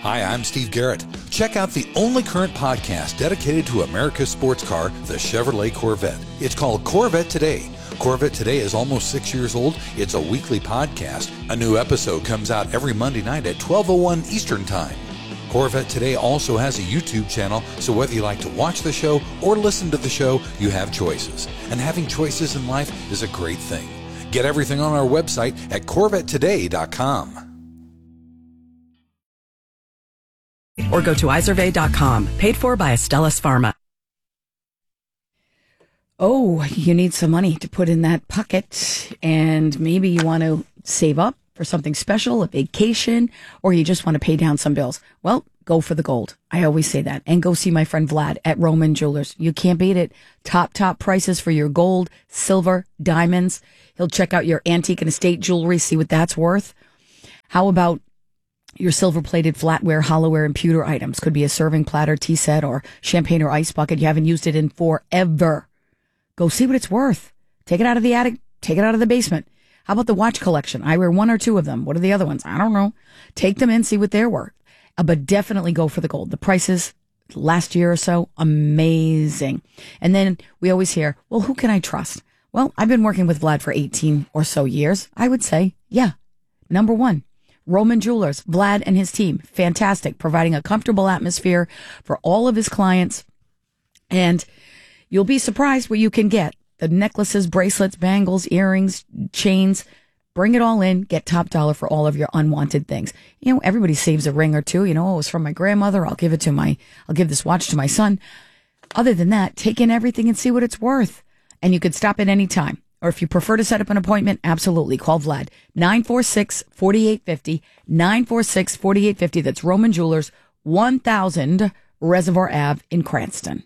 Hi, I'm Steve Garrett. Check out the only current podcast dedicated to America's sports car, the Chevrolet Corvette. It's called Corvette Today. Corvette Today is almost 6 years old. It's a weekly podcast. A new episode comes out every Monday night at 12:01 Eastern Time. Corvette Today also has a YouTube channel, so whether you like to watch the show or listen to the show, you have choices. And having choices in life is a great thing. Get everything on our website at CorvetteToday.com. Or go to Izervay.com. Paid for by Astellas Pharma. Oh, you need some money to put in that pocket, and maybe you want to save up for something special, a vacation, or you just want to pay down some bills. Well, go for the gold. I always say that. And go see my friend Vlad at Roman Jewelers. You can't beat it. Top prices for your gold, silver, diamonds. He'll check out your antique and estate jewelry, see what that's worth. How about your silver-plated flatware, hollowware, and pewter items? Could be a serving platter, tea set, or champagne or ice bucket. You haven't used it in forever. Go see what it's worth. Take it out of the attic. Take it out of the basement. How about the watch collection? I wear one or two of them. What are the other ones? I don't know. Take them in, see what they're worth. But definitely go for the gold. The prices last year or so, amazing. And then we always hear, well, who can I trust? Well, I've been working with Vlad for 18 or so years. I would say, yeah, number one. Roman Jewelers, Vlad and his team, fantastic, providing a comfortable atmosphere for all of his clients. And you'll be surprised what you can get. The necklaces, bracelets, bangles, earrings, chains, bring it all in, get top dollar for all of your unwanted things. You know, everybody saves a ring or two. You know, it was from my grandmother. I'll give this watch to my son. Other than that, take in everything and see what it's worth. And you could stop at any time. Or if you prefer to set up an appointment, absolutely. Call Vlad. 946-4850. 946-4850. That's Roman Jewelers, 1000 Reservoir Ave in Cranston.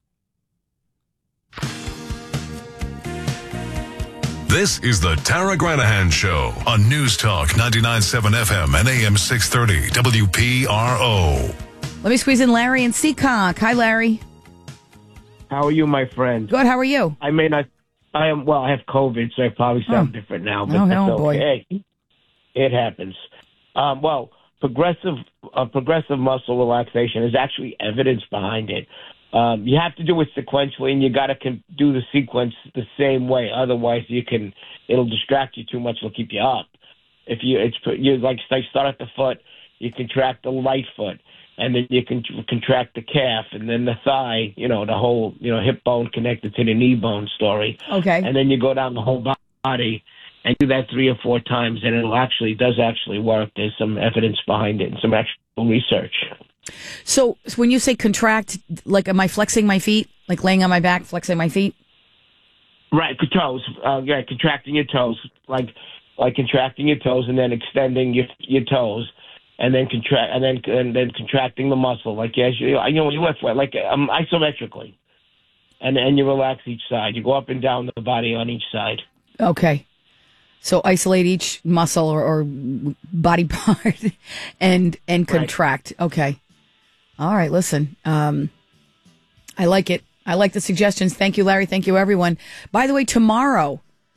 This is the Tara Granahan Show on News Talk 99.7 FM and AM 630 WPRO. Let me squeeze in Larry in Seekonk. Hi, Larry. How are you, my friend? Good. How are you? I have COVID, so I probably sound different now, but that's okay. Boy. It happens. Progressive muscle relaxation is actually evidence behind it. You have to do it sequentially, and you got to do the sequence the same way. Otherwise, it'll distract you too much. It'll keep you up. If you start at the foot, you contract the right foot, and then you can contract the calf, and then the thigh. You know, the whole hip bone connected to the knee bone story. Okay. And then you go down the whole body and do that 3 or 4 times, and it does actually work. There's some evidence behind it and some actual research. So when you say contract, like, am I flexing my feet? Like laying on my back, flexing my feet? Right, toes. Contracting your toes, like contracting your toes and then extending your toes, and then contracting the muscle, like you lift like isometrically, and you relax each side. You go up and down the body on each side. Okay. So isolate each muscle or body part and contract. Right. Okay. All right. Listen, I like it. I like the suggestions. Thank you, Larry. Thank you, everyone. By the way, tomorrow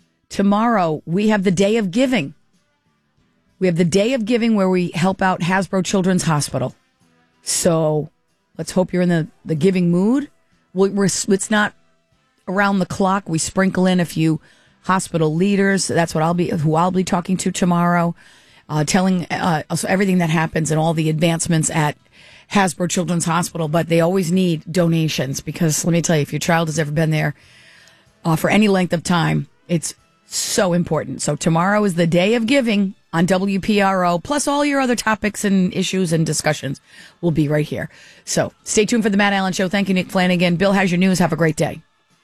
we have the Day of Giving. We have the Day of Giving where we help out Hasbro Children's Hospital. So let's hope you're in the giving mood. It's not around the clock. We sprinkle in a few hospital leaders. That's who I'll be talking to tomorrow, telling also everything that happens and all the advancements at Hasbro Children's Hospital. But they always need donations because, let me tell you, if your child has ever been there for any length of time, it's so important. So tomorrow is the Day of Giving on WPRO, plus all your other topics and issues and discussions will be right here. So stay tuned for the Matt Allen Show. Thank you, Nick Flanagan. Bill has your news. Have a great day.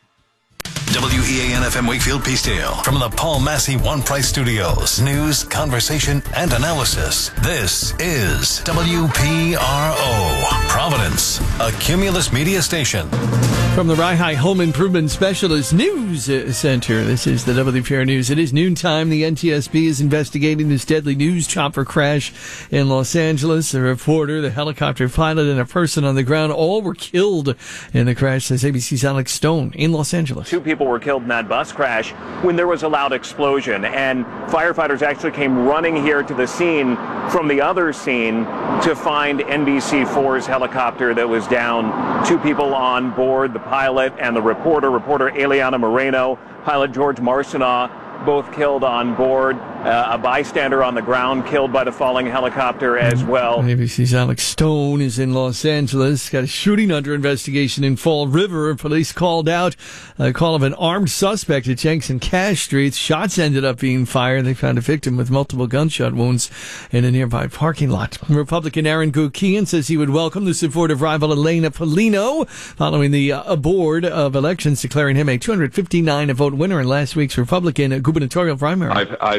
WEAN-FM Wakefield Peacedale from the Paul Massey One Price Studios. News, conversation, and analysis. This is WPRO. Providence, a Cumulus Media station. From the Rye Home Improvement Specialist News Center, this is the WPR News. It is noontime. The NTSB is investigating this deadly news chopper crash in Los Angeles. The reporter, the helicopter pilot, and a person on the ground all were killed in the crash, says ABC's Alex Stone in Los Angeles. 2 people were killed in that bus crash when there was a loud explosion, and firefighters actually came running here to the scene from the other scene to find NBC4's helicopter that was down. 2 people on board, the pilot and the reporter Eliana Moreno, pilot George Marcinaw, both killed on board. A bystander on the ground killed by the falling helicopter as well. ABC's Alex Stone is in Los Angeles. Got a shooting under investigation in Fall River. Police called out a call of an armed suspect at Jenks and Cash Streets. Shots ended up being fired. They found a victim with multiple gunshot wounds in a nearby parking lot. Republican Aaron Guckian says he would welcome the support of rival Elena Polino following the Board of Elections declaring him a 259-vote winner in last week's Republican gubernatorial primary.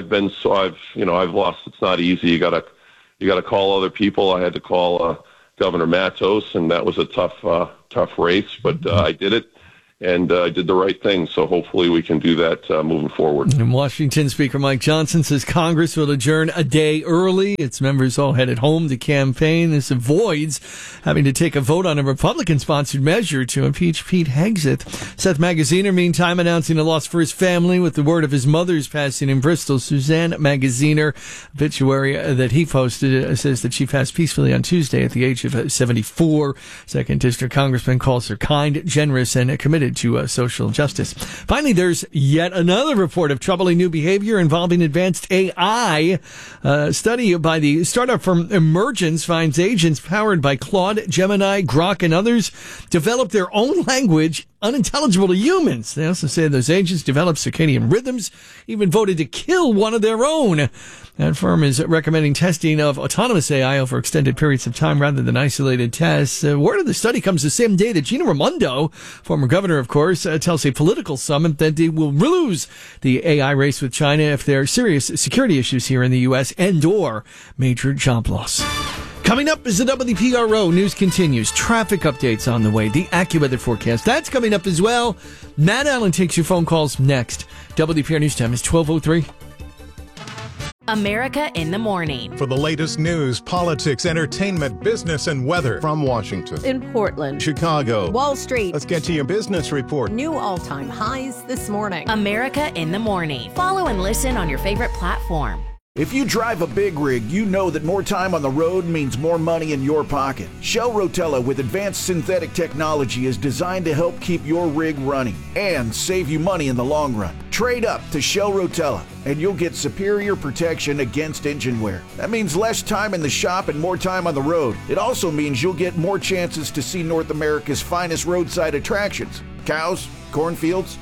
I've lost. It's not easy. You gotta call other people. I had to call Governor Matos, and that was a tough race, but I did it. And I did the right thing, so hopefully we can do that moving forward. And Washington Speaker Mike Johnson says Congress will adjourn a day early. Its members all headed home to campaign. This avoids having to take a vote on a Republican-sponsored measure to impeach Pete Hegseth. Seth Magaziner, meantime, announcing a loss for his family with the word of his mother's passing in Bristol. Suzanne Magaziner, obituary that he posted, says that she passed peacefully on Tuesday at the age of 74. 2nd District Congressman calls her kind, generous, and committed to social justice. Finally, there's yet another report of troubling new behavior involving advanced AI. A study by the startup firm Emergence finds agents powered by Claude, Gemini, Grok, and others develop their own language unintelligible to humans. They also say those agents develop circadian rhythms, even voted to kill one of their own. That firm is recommending testing of autonomous AI over extended periods of time rather than isolated tests. Word of the study comes the same day that Gina Raimondo, former governor, of course, tells a political summit that they will lose the AI race with China if there are serious security issues here in the U.S. and/or major job loss. Coming up is the WPRO. News continues. Traffic updates on the way. The AccuWeather forecast. That's coming up as well. Matt Allen takes your phone calls next. WPR News Time is 12:03. America in the Morning. For the latest news, politics, entertainment, business, and weather. From Washington, in Portland, Chicago, Wall Street. Let's get to your business report. New all-time highs this morning. America in the Morning. Follow and listen on your favorite platform. If you drive a big rig, you know that more time on the road means more money in your pocket. Shell Rotella with advanced synthetic technology is designed to help keep your rig running and save you money in the long run. Trade up to Shell Rotella and you'll get superior protection against engine wear. That means less time in the shop and more time on the road. It also means you'll get more chances to see North America's finest roadside attractions. Cows, cornfields,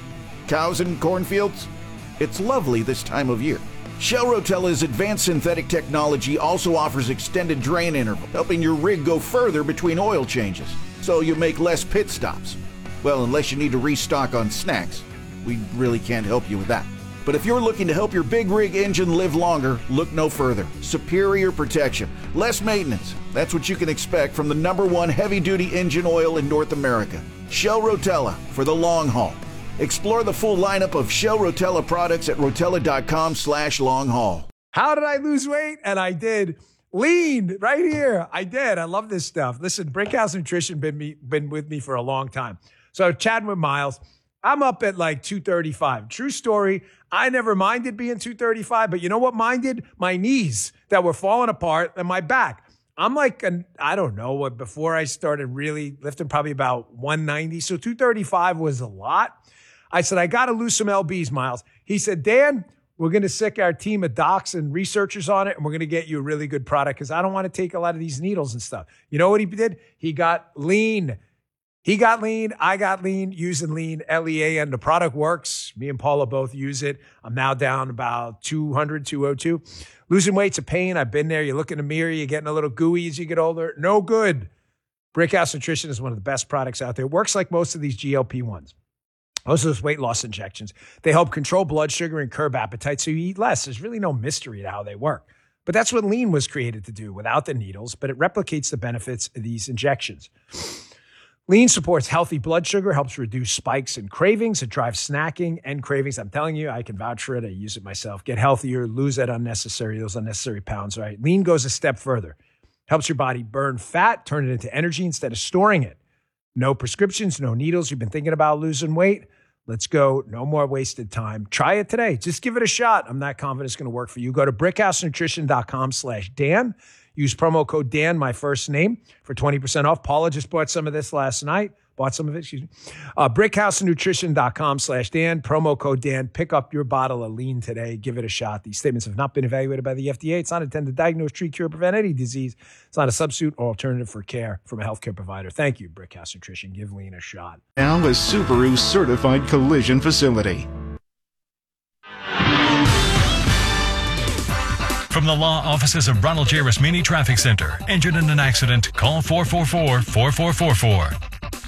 cows and cornfields. It's lovely this time of year. Shell Rotella's advanced synthetic technology also offers extended drain interval, helping your rig go further between oil changes, so you make less pit stops. Well, unless you need to restock on snacks. We really can't help you with that. But if you're looking to help your big rig engine live longer, look no further. Superior protection, less maintenance. That's what you can expect from the #1 heavy-duty engine oil in North America. Shell Rotella for the long haul. Explore the full lineup of Shell Rotella products at rotella.com/long-haul. How did I lose weight? And I did. Lean right here. I did. I love this stuff. Listen, Brickhouse Nutrition been with me for a long time. So chatting with Miles, I'm up at like 235. True story. I never minded being 235, but you know what minded? My knees that were falling apart and my back. I'm like, I don't know what, before I started really lifting, probably about 190. So 235 was a lot. I said, I got to lose some lbs, Miles. He said, Dan, we're going to sick our team of docs and researchers on it, and we're going to get you a really good product because I don't want to take a lot of these needles and stuff. You know what he did? He got lean. He got lean. I got lean using lean, Lean. The product works. Me and Paula both use it. I'm now down about 200, 202. Losing weight's a pain. I've been there. You look in the mirror, you're getting a little gooey as you get older. No good. Brickhouse Nutrition is one of the best products out there. It works like most of these GLP-1s. Most of those weight loss injections. They help control blood sugar and curb appetite so you eat less. There's really no mystery to how they work. But that's what lean was created to do without the needles, but it replicates the benefits of these injections. Lean supports healthy blood sugar, helps reduce spikes and cravings. It drives snacking and cravings. I'm telling you, I can vouch for it. I use it myself. Get healthier, lose those unnecessary pounds, right? Lean goes a step further. Helps your body burn fat, turn it into energy instead of storing it. No prescriptions, no needles. You've been thinking about losing weight? Let's go. No more wasted time. Try it today. Just give it a shot. I'm not confident it's going to work for you. Go to brickhousenutrition.com/Dan. Use promo code Dan, my first name, for 20% off. Paula just bought some of this last night. Brickhousenutrition.com/Dan. Promo code Dan. Pick up your bottle of lean today. Give it a shot. These statements have not been evaluated by the FDA. It's not intended to diagnose, treat, cure, prevent any disease. It's not a substitute or alternative for care from a healthcare provider. Thank you, Brickhouse Nutrition. Give lean a shot. Now a Subaru certified collision facility. From the law offices of Ronald J. Rasmini Traffic Center. Injured in an accident? Call 444-4444.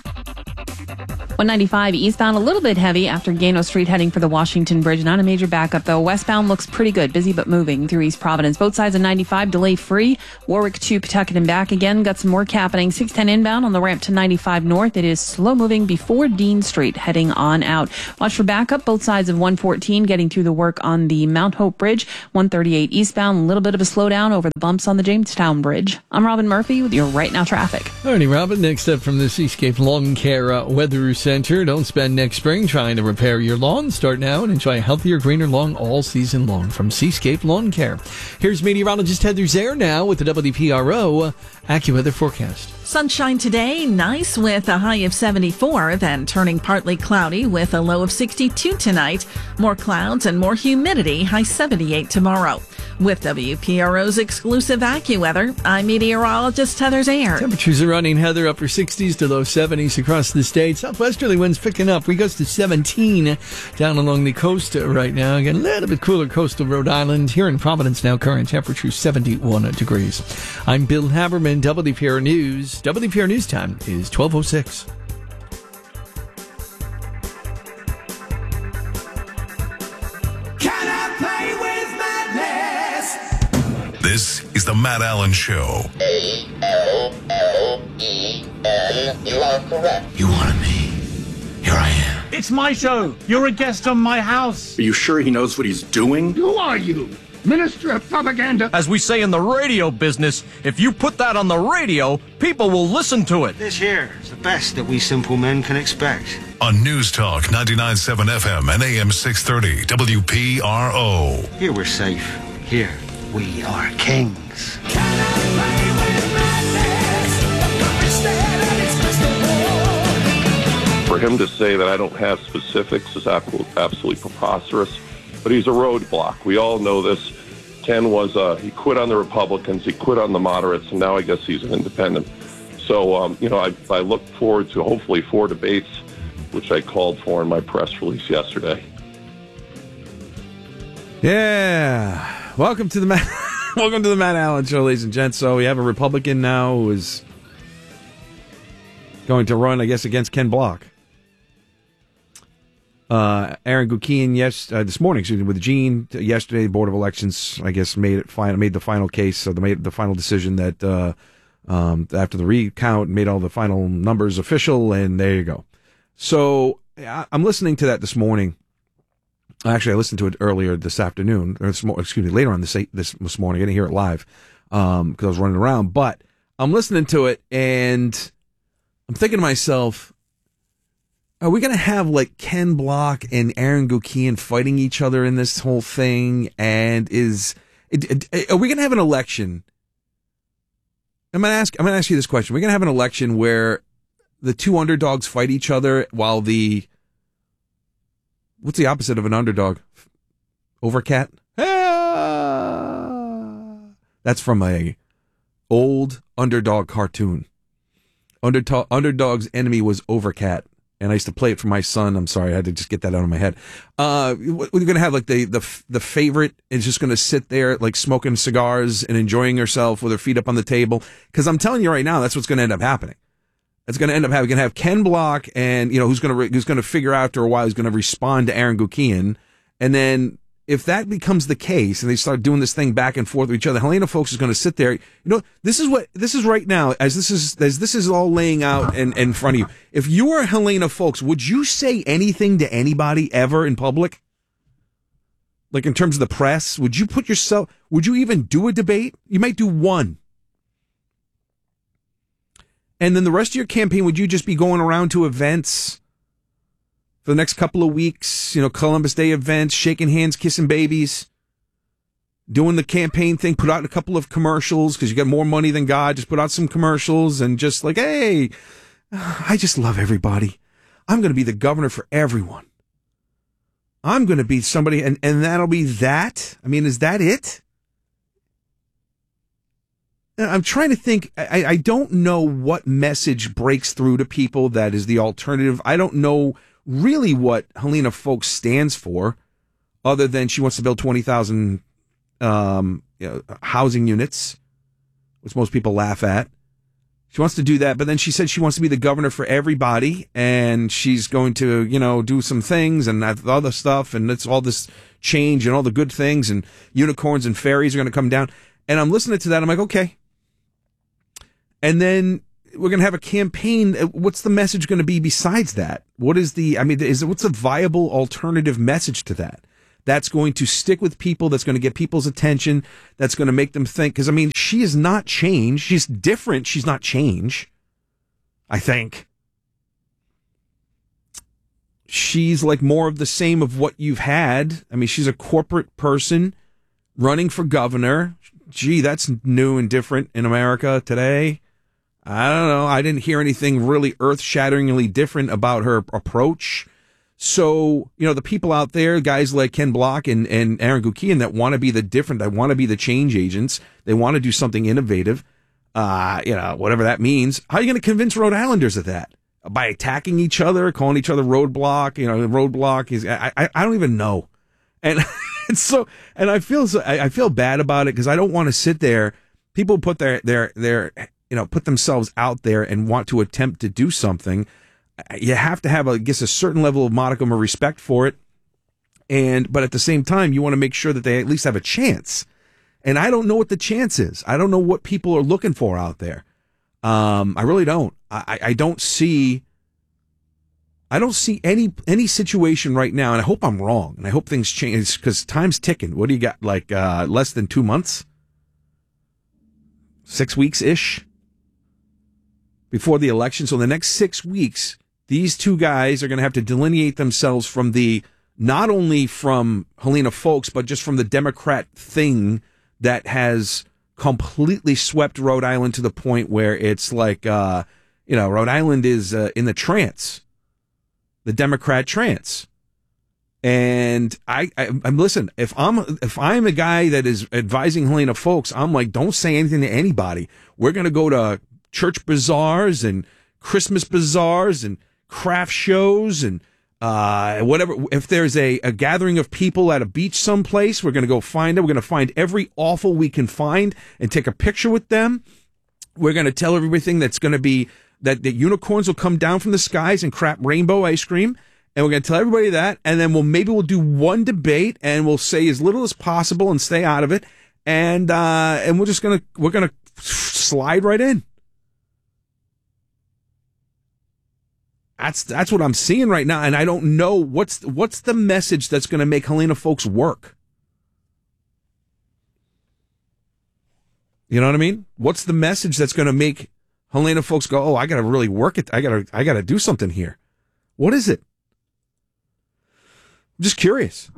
195 eastbound, a little bit heavy after Gano Street heading for the Washington Bridge. Not a major backup, though. Westbound looks pretty good. Busy but moving through East Providence. Both sides of 95, delay free. Warwick to Pawtucket and back again. Got some work happening. 610 inbound on the ramp to 95 north. It is slow moving before Dean Street heading on out. Watch for backup. Both sides of 114 getting through the work on the Mount Hope Bridge. 138 eastbound, a little bit of a slowdown over the bumps on the Jamestown Bridge. I'm Robin Murphy with your Right Now traffic. Alrighty, Robin. Next up from the Seascape Lawn Care Weather Center. Don't spend next spring trying to repair your lawn. Start now and enjoy a healthier, greener lawn all season long from Seascape Lawn Care. Here's meteorologist Heather Zaire now with the WPRO AccuWeather forecast. Sunshine today, nice with a high of 74, then turning partly cloudy with a low of 62 tonight. More clouds and more humidity, high 78 tomorrow. With WPRO's exclusive AccuWeather, I'm meteorologist Heather Zaire. Temperatures are running, Heather, upper 60s to low 70s across the state. Southwesterly winds picking up. We goes to 17 down along the coast right now. Again, a little bit cooler coastal Rhode Island. Here in Providence now, current temperature 71 degrees. I'm Bill Haberman, WPR News. WPR News time is 12:06. Can I play with madness? This is the Matt Allen Show. A-L-L-E-N. You are correct. You wanted me. Here I am. It's my show. You're a guest on my house. Are you sure he knows what he's doing? Who are you? Minister of Propaganda. As we say in the radio business, if you put that on the radio, people will listen to it. This here is the best that we simple men can expect. On News Talk 99.7 FM and AM 630 WPRO. Here we're safe. Here we are kings. For him to say that I don't have specifics is absolutely preposterous. But he's a roadblock. We all know this. Ken he quit on the Republicans, he quit on the moderates, and now I guess he's an independent. So, I look forward to hopefully 4 debates, which I called for in my press release yesterday. Yeah. Welcome to the Matt Allen Show, ladies and gents. So we have a Republican now who is going to run, I guess, against Ken Block. Aaron Guckian, this morning, with Gene, yesterday, the Board of Elections, I guess, made the final case, so they made the final decision that after the recount, made all the final numbers official, and there you go. So I'm listening to that this morning. Actually, I listened to it earlier this afternoon, later on this morning. I didn't hear it live because I was running around, but I'm listening to it, and I'm thinking to myself, are we going to have like Ken Block and Aaron Guckian fighting each other in this whole thing? And are we going to have an election? I'm going to ask you this question. We're going to have an election where the two underdogs fight each other while what's the opposite of an underdog? Overcat? That's from a old underdog cartoon. Underdog's enemy was Overcat. And I used to play it for my son. I'm sorry, I had to just get that out of my head. We're going to have like the favorite is just going to sit there like smoking cigars and enjoying herself with her feet up on the table. Because I'm telling you right now, that's what's going to end up happening. It's going to end up having, we're going to have Ken Block and, who's going to figure out after a while, who's going to respond to Aaron Guckian. And then if that becomes the case and they start doing this thing back and forth with each other, Helena Foulkes is going to sit there. This is right now, as this is all laying out in front of you. If you were Helena Foulkes, would you say anything to anybody ever in public? Like in terms of the press, would you even do a debate? You might do one. And then the rest of your campaign, would you just be going around to events for the next couple of weeks, Columbus Day events, shaking hands, kissing babies, doing the campaign thing, put out a couple of commercials because you got more money than God, just put out some commercials and just like, hey, I just love everybody. I'm going to be the governor for everyone. I'm going to be somebody, and that'll be that. I mean, is that it? I'm trying to think. I don't know what message breaks through to people that is the alternative. I don't know really what Helena Foulkes stands for, other than she wants to build 20,000 housing units, which most people laugh at. She wants to do that, but then she said she wants to be the governor for everybody, and she's going to, do some things and other stuff, and it's all this change and all the good things, and unicorns and fairies are going to come down. And I'm listening to that. I'm like, okay. And then we're going to have a campaign. What's the message going to be besides that? What's a viable alternative message to that? That's going to stick with people, that's going to get people's attention, that's going to make them think. Because, she is not change. She's different. She's not change, I think. She's like more of the same of what you've had. She's a corporate person running for governor. Gee, that's new and different in America today. I don't know. I didn't hear anything really earth-shatteringly different about her approach. So, the people out there, guys like Ken Block and Aaron Gukian that want to be the different, that want to be the change agents, they want to do something innovative, whatever that means. How are you going to convince Rhode Islanders of that? By attacking each other, calling each other roadblock, roadblock is, I don't even know. And I feel bad about it because I don't want to sit there. People put put themselves out there and want to attempt to do something. You have to have, a certain level of modicum of respect for it. But at the same time, you want to make sure that they at least have a chance. And I don't know what the chance is. I don't know what people are looking for out there. I really don't. I don't see any situation right now, and I hope I'm wrong, and I hope things change because time's ticking. What do you got? Less than 2 months? 6 weeks-ish before the election. So in the next 6 weeks, these two guys are going to have to delineate themselves from not only from Helena Foulkes, but just from the Democrat thing that has completely swept Rhode Island to the point where it's like, Rhode Island is in the trance, the Democrat trance. And I'm listen, if I'm a guy that is advising Helena Foulkes, I'm like, don't say anything to anybody. We're going to go to church bazaars and Christmas bazaars and craft shows and whatever. If there's a gathering of people at a beach someplace, we're going to go find it. We're going to find every awful we can find and take a picture with them. We're going to tell everything that's going to be that the unicorns will come down from the skies and crap rainbow ice cream. And we're going to tell everybody that. And then we'll do one debate and we'll say as little as possible and stay out of it. And we're going to slide right in. That's what I'm seeing right now, and I don't know what's the message that's going to make Helena Foulkes work. You know what I mean? What's the message that's going to make Helena Foulkes go, oh, I got to really work it. I got to do something here. What is it? I'm just curious.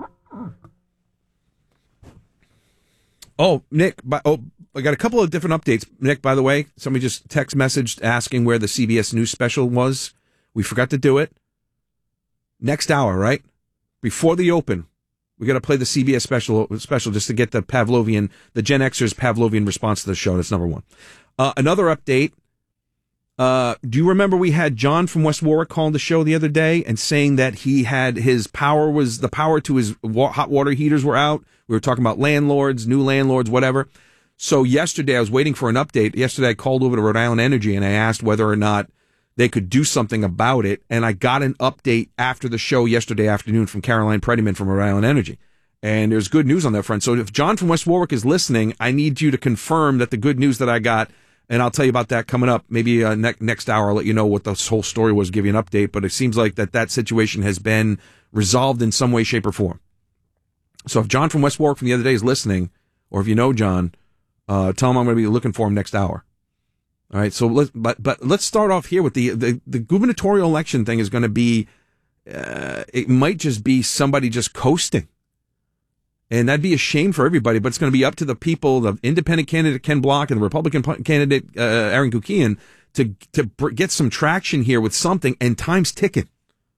Oh, Nick, I got a couple of different updates. Nick, by the way, somebody just text messaged asking where the CBS News special was. We forgot to do it. Next hour, right? Before the open, we got to play the CBS special just to get the Gen Xers Pavlovian response to the show. That's number one. Another update. Do you remember we had John from West Warwick calling the show the other day and saying that he had the power to his hot water heaters were out? We were talking about landlords, new landlords, whatever. So yesterday, I was waiting for an update. Yesterday, I called over to Rhode Island Energy and I asked whether or not they could do something about it. And I got an update after the show yesterday afternoon from Caroline Prettyman from Rhode Island Energy. And there's good news on that front. So if John from West Warwick is listening, I need you to confirm that the good news that I got, and I'll tell you about that coming up. Maybe next hour I'll let you know what this whole story was, give you an update. But it seems like that situation has been resolved in some way, shape, or form. So if John from West Warwick from the other day is listening, or if you know John, tell him I'm going to be looking for him next hour. All right. So let's start off here with the gubernatorial election thing is going to be, it might just be somebody just coasting. And that'd be a shame for everybody, but it's going to be up to the people, the independent candidate Ken Block and the Republican candidate Aaron Kukian to get some traction here with something, and time's ticking.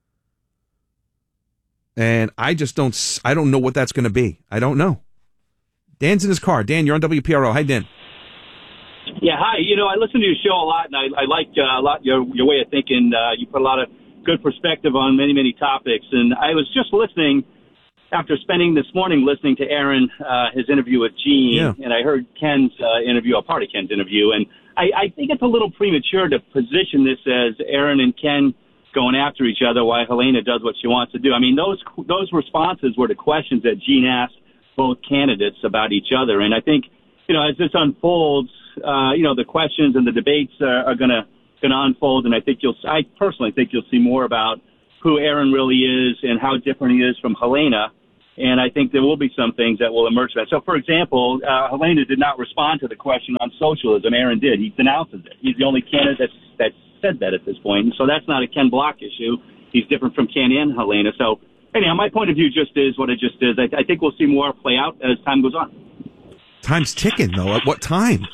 And I don't know what that's going to be. I don't know. Dan's in his car. Dan, you're on WPRO. Hi, Dan. Yeah, hi. I listen to your show a lot, and I like a lot your way of thinking. You put a lot of good perspective on many, many topics. And I was just listening after spending this morning listening to Aaron, his interview with Gene, and I heard Ken's interview, a part of Ken's interview, and I think it's a little premature to position this as Aaron and Ken going after each other while Helena does what she wants to do. I mean, those responses were to questions that Gene asked both candidates about each other, and I think, as this unfolds, the questions and the debates are going to unfold, and I personally think you'll see more about who Aaron really is and how different he is from Helena. And I think there will be some things that will emerge from that. So, for example, Helena did not respond to the question on socialism. Aaron did. He denounces it. He's the only candidate that said that at this point. And so that's not a Ken Block issue. He's different from Ken and Helena. So, anyhow, my point of view just is what it just is. I think we'll see more play out as time goes on. Time's ticking, though. At what time?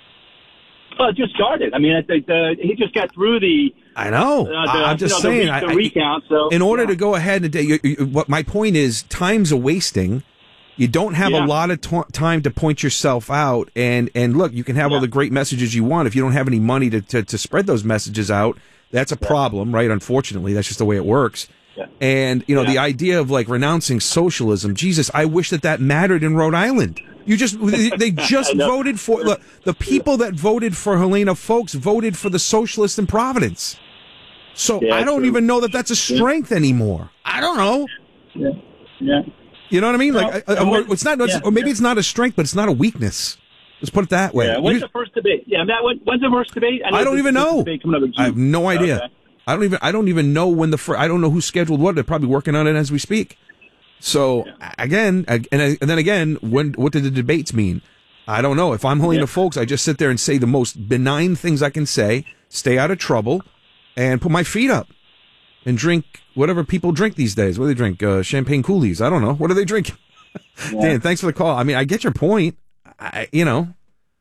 Well, it just started. I mean, he just got through the... I know. I'm just saying. The recount. So in order to go ahead and what my point is, time's a wasting. You don't have a lot of time to point yourself out. And look, you can have all the great messages you want. If you don't have any money to spread those messages out, that's a problem, right? Unfortunately, that's just the way it works. Yeah. And the idea of renouncing socialism, Jesus, I wish that mattered in Rhode Island. They just voted for the people that voted for Helena Foulkes voted for the socialists in Providence. So I don't even know that that's a strength anymore. I don't know. Yeah. You know what I mean? It's not, or maybe it's not a strength, but it's not a weakness. Let's put it that way. Yeah. When's the first debate? Yeah, Matt. When's the first debate? I don't even know. I have no idea. Okay. I don't even know when I don't know who's scheduled what. They're probably working on it as we speak. So again, and then again, what do the debates mean? I don't know. If I'm Helena Foulkes, I just sit there and say the most benign things I can say, stay out of trouble, and put my feet up and drink whatever people drink these days. What do they drink? Champagne Coolies. I don't know. What do they drink? Yeah. Dan, thanks for the call. I mean, I get your point. I don't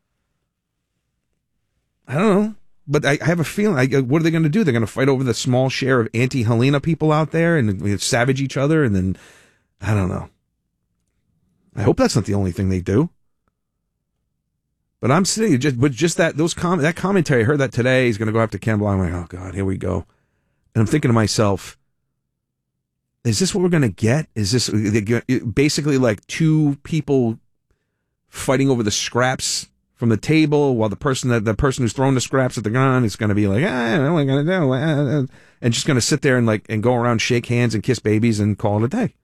know. But I have a feeling, what are they going to do? They're going to fight over the small share of anti-Helena people out there and savage each other, and then, I don't know. I hope that's not the only thing they do. But I'm sitting that commentary, I heard that today, he's going to go after Ken Block. I'm like, oh God, here we go. And I'm thinking to myself, is this what we're going to get? Is this basically like two people fighting over the scraps from the table while the person who's throwing the scraps at the gun is going to be like, what am I going to do? And just going to sit there and go around, shake hands and kiss babies and call it a day.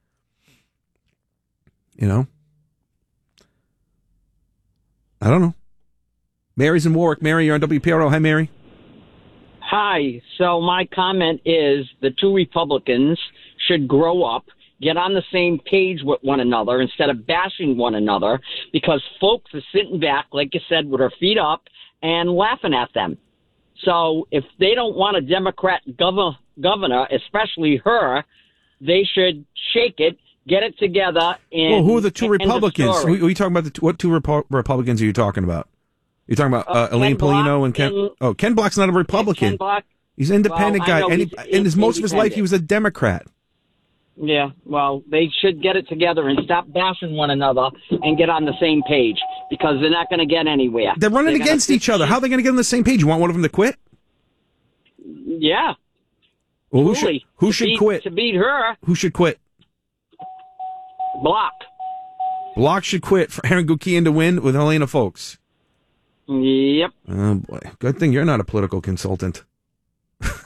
I don't know. Mary's in Warwick. Mary, you're on WPRO. Hi, Mary. Hi. So my comment is the two Republicans should grow up, get on the same page with one another instead of bashing one another, because folks are sitting back, like you said, with their feet up and laughing at them. So if they don't want a Democrat governor, especially her, they should shake it, get it together. And who are the two Republicans? Are you talking about what two Republicans are you talking about? You're talking about Elaine Paulino and Ken. Ken Block's not a Republican. Ken Block, he's an independent guy, and in most of his life he was a Democrat. Yeah, well, they should get it together and stop bashing one another and get on the same page, because they're not going to get anywhere. They're running against each other. How are they going to get on the same page? You want one of them to quit? Yeah. Well, who should quit? To beat her. Who should quit? Block. Block should quit for Aaron Gukian to win with Helena Foulkes. Yep. Oh, boy. Good thing you're not a political consultant.